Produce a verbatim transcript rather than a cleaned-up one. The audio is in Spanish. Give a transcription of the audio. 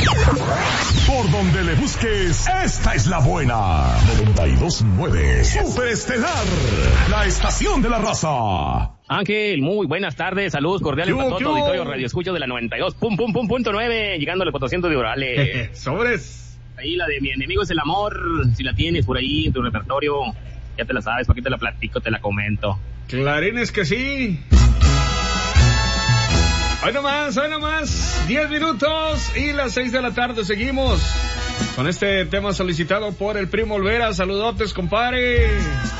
Por donde le busques, esta es la buena. noventa y dos punto nueve Superestelar, la estación de la raza. Ángel, muy buenas tardes, saludos cordiales para todo tu auditorio radio escucha de la noventa y dos pum pum pum punto nueve, llegando a los cuatrocientos de Orales. Sobres. Ahí la de mi enemigo es el amor, si la tienes por ahí en tu repertorio, ya te la sabes, para que te la platico, te la comento. Clarines que sí. Hoy nomás, hoy nomás, diez minutos y las seis de la tarde seguimos con este tema solicitado por el Primo Olvera. Saludotes, compadre.